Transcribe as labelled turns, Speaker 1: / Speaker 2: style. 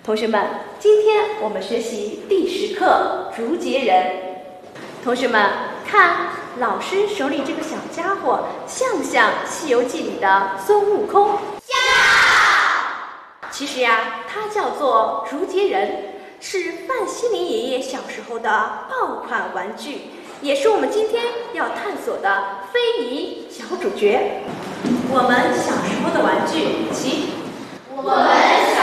Speaker 1: 同学们，今天我们学习第10课竹节人。同学们看，老师手里这个小家伙像不像《西游记》里的孙悟空？
Speaker 2: 像。
Speaker 1: 其实呀，它叫做竹节人，是范希林爷爷小时候的爆款玩具，也是我们今天要探索的非遗小主角。我们小时候的玩具，起。
Speaker 2: 我们